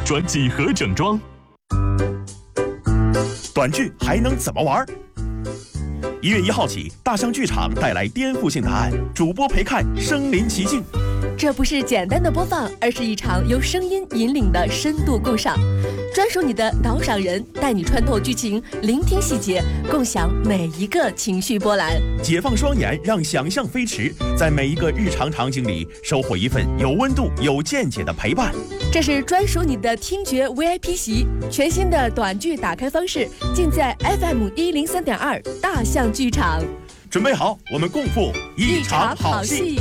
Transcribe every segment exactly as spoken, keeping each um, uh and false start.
装几何整装。 短剧还能怎么玩？一月一号起，大象剧场带来颠覆性答案，主播陪看身临其境。 这不是简单的播放，而是一场由声音引领的深度共赏。专属你的导赏人，带你穿透剧情，聆听细节，共享每一个情绪波澜。 解放双眼，让想象飞驰，在每一个日常场景里收获一份有温度、有见解的陪伴。 这是专属你的听觉 V I P 席，全新的短剧打开方式，尽在 F M 一零三点二大象剧场。 准备好，我们共赴一场好戏。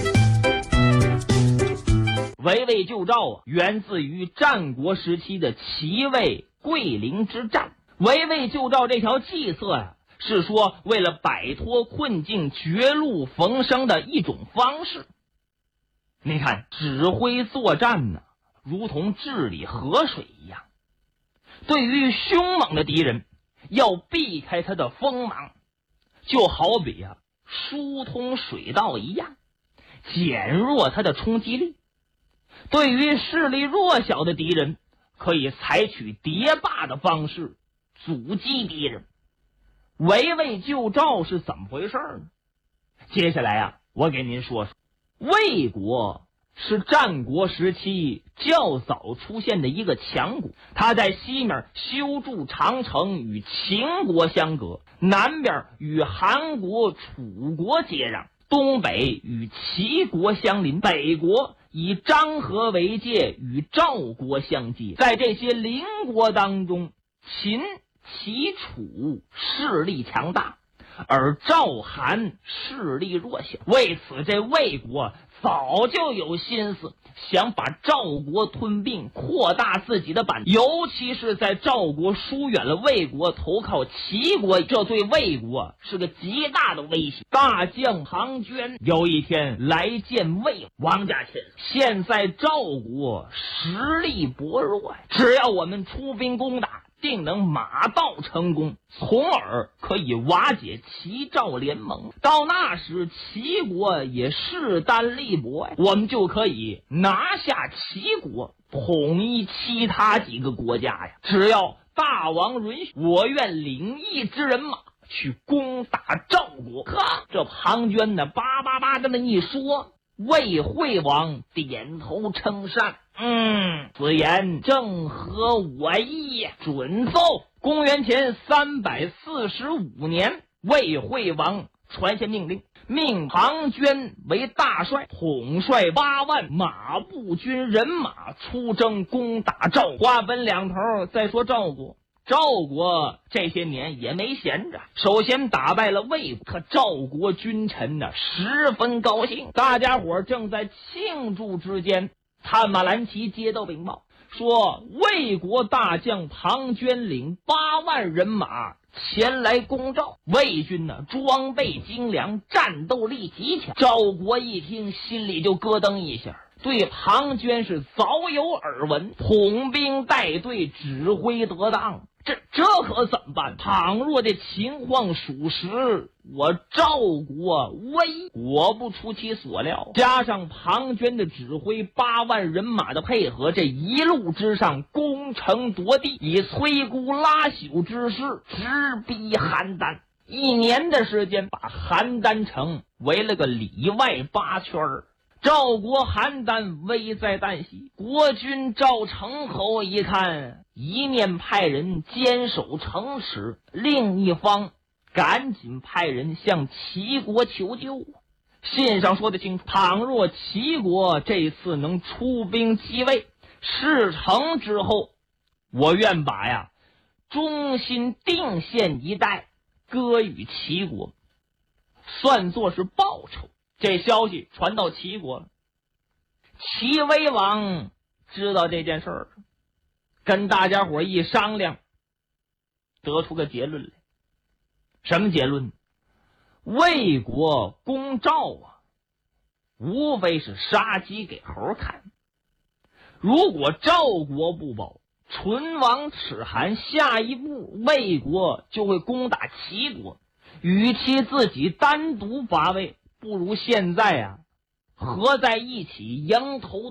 围魏救赵啊，源自于战国时期的齐魏桂林之战。围魏救赵这条计策呀、啊，是说为了摆脱困境、绝路逢生的一种方式。你看，指挥作战呢，如同治理河水一样。对于凶猛的敌人，要避开他的锋芒，就好比啊疏通水道一样，减弱他的冲击力。对于势力弱小的敌人，可以采取叠坝的方式阻击敌人。围魏救赵是怎么回事呢？接下来啊，我给您说说。魏国是战国时期较早出现的一个强国，它在西面修筑长城与秦国相隔，南边与韩国、楚国接壤，东北与齐国相邻，北国以漳河为界，与赵国相接。在这些邻国当中，秦、齐、楚势力强大，而赵、韩势力弱小。为此，这魏国早就有心思想把赵国吞并，扩大自己的版图，尤其是在赵国疏远了魏国，投靠齐国，这对魏国是个极大的威胁。大将庞涓有一天来见魏王家亲，现在赵国实力薄弱，只要我们出兵攻打，定能马到成功，从而可以瓦解齐赵联盟。到那时，齐国也势单力薄，我们就可以拿下齐国，统一其他几个国家呀。只要大王允许，我愿领一支人马去攻打赵国。呵，这庞涓呢，叭叭叭这么一说，魏惠王点头称善。嗯，此言正合我意呀，准奏。公元前三百四十五年，魏惠王传下命令，命庞涓为大帅，统帅八万马步军人马出征攻打赵国。话分两头，再说赵国。赵国这些年也没闲着，首先打败了魏国，可赵国君臣呢十分高兴，大家伙正在庆祝之间，探马兰奇接到禀报，说魏国大将庞涓领八万人马前来攻赵。魏军呢装备精良，战斗力极强。赵国一听，心里就咯噔一下，对庞涓是早有耳闻，统兵带队，指挥得当。这这可怎么办？倘若这情况属实，我赵国危。果不出其所料，加上庞涓的指挥，八万人马的配合，这一路之上攻城夺地，以摧枯拉朽之势直逼邯郸。一年的时间，把邯郸城围了个里外八圈儿。赵国邯郸危在旦夕，国君赵成侯一看，一面派人坚守城池，另一方赶紧派人向齐国求救。信上说得清楚，倘若齐国这次能出兵击魏，事成之后，我愿把呀中心定县一带割予齐国，算作是报酬。这消息传到齐国了，齐威王知道这件事儿，跟大家伙一商量，得出个结论来。什么结论？魏国攻赵啊，无非是杀鸡给猴看。如果赵国不保，唇亡齿寒，下一步魏国就会攻打齐国。与其自己单独伐魏，不如现在啊合在一起，迎头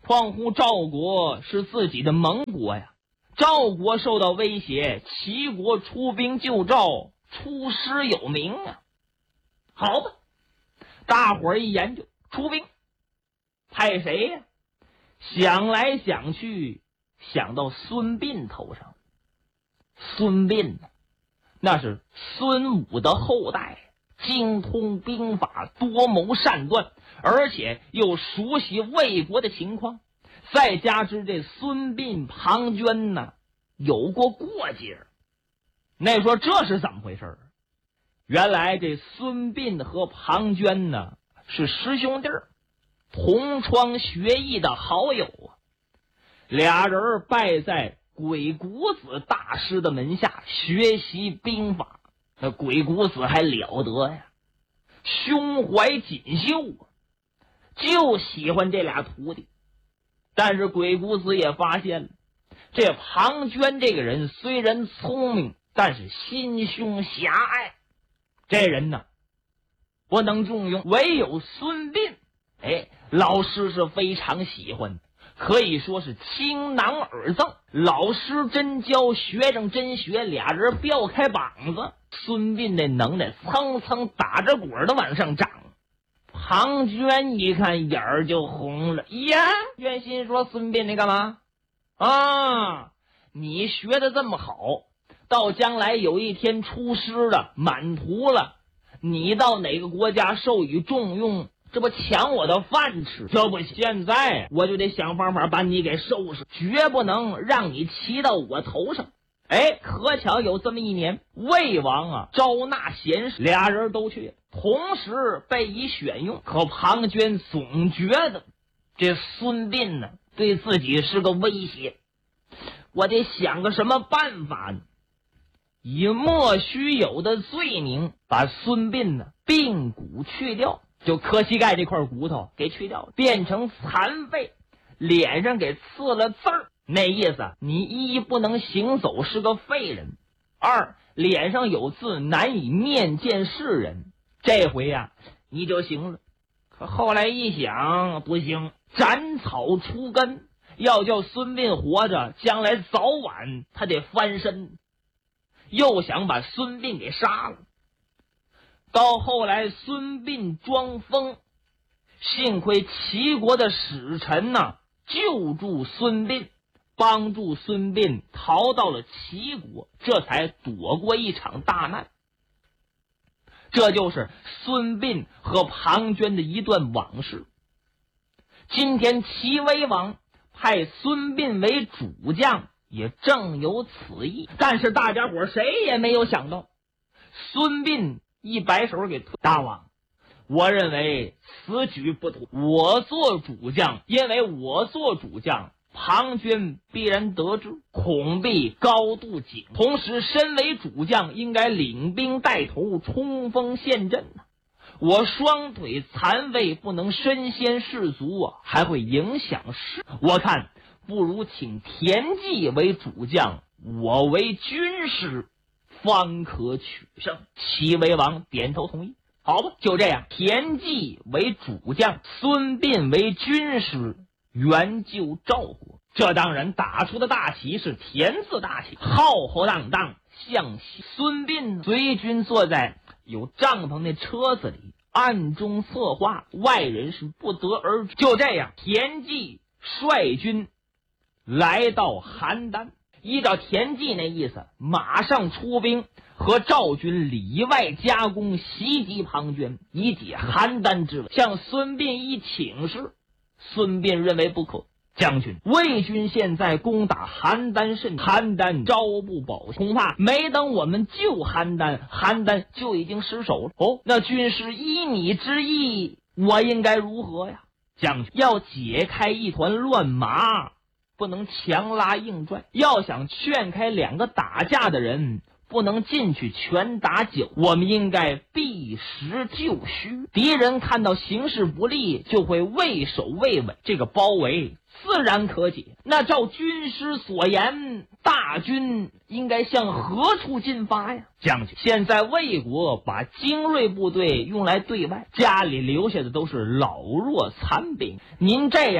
况乎赵国是自己的盟国呀，赵国受到威胁，齐国出兵救赵，出师有名啊。好吧，大伙儿一研究，出兵派谁呀？想来想去，想到孙膑头上。孙膑那是孙武的后代，精通兵法，多谋善断，而且又熟悉魏国的情况。再加之这孙膑、庞涓呢，有过过节。那说这是怎么回事？原来这孙膑和庞涓呢是师兄弟儿，同窗学艺的好友啊。俩人拜在鬼谷子大师的门下学习兵法，那鬼谷子还了得呀，胸怀锦绣，就喜欢这俩徒弟。但是鬼谷子也发现了，这庞涓这个人虽然聪明，但是心胸狭隘，这人呢不能重用。唯有孙膑，哎，老师是非常喜欢的，可以说是倾囊而赠。老师真教，学生真学，俩人吊开膀子，孙膑那能耐蹭蹭打着滚的往上涨。庞涓一看眼儿就红了呀，渊心说：“孙膑你干嘛啊？你学的这么好，到将来有一天出师了，满徒了，你到哪个国家授予重用，这不抢我的饭吃？这不行，现在我就得想方法把你给收拾，绝不能让你骑到我头上。”哎，可巧有这么一年，魏王啊招纳贤士，俩人都去了，同时被以选用。可庞涓总觉得这孙膑呢对自己是个威胁，我得想个什么办法呢？以莫须有的罪名把孙膑呢髌骨去掉，就磕膝盖这块骨头给去掉，变成残废，脸上给刺了字儿。那意思，你一不能行走，是个废人；二脸上有字，难以面见世人。这回呀、啊，你就行了。可后来一想，不行，斩草除根，要叫孙膑活着，将来早晚他得翻身。又想把孙膑给杀了。到后来，孙膑装疯，幸亏齐国的使臣呢、啊、救助孙膑。帮助孙膑逃到了齐国，这才躲过一场大难。这就是孙膑和庞涓的一段往事。今天齐威王派孙膑为主将，也正有此意。但是大家伙谁也没有想到，孙膑一摆手给推：“大王，我认为此举不妥，我做主将，因为我做主将，庞涓必然得知，恐必高度警。同时身为主将，应该领兵带头，冲锋陷阵呢、啊。我双腿残废，不能身先士卒啊，还会影响士。我看不如请田忌为主将，我为军师，方可取胜。”齐威王点头同意。好吧，就这样，田忌为主将，孙膑为军师，援救赵国。这当然打出的大旗是田字大旗，浩浩荡荡向西。孙膑随军坐在有帐篷的车子里，暗中策划，外人是不得而知。就这样，田忌率军来到邯郸，依照田忌那意思，马上出兵和赵军里外夹攻，袭击庞涓，以解邯郸之围。向孙膑一请示，孙膑认为不可。将军，魏军现在攻打邯郸甚近，邯郸朝不保，恐怕没等我们救邯郸，邯郸就已经失守了。哦，那军师依你之意，我应该如何呀？将军，要解开一团乱麻，不能强拉硬拽，要想劝开两个打架的人，不能进去拳打脚，我们应该避实就虚。敌人看到形势不利，就会畏首畏尾，这个包围自然可解。那照军师所言，大军应该向何处进发呀？将军，现在魏国把精锐部队用来对外，家里留下的都是老弱残兵，您这样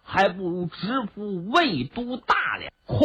还不如直扑魏都大梁。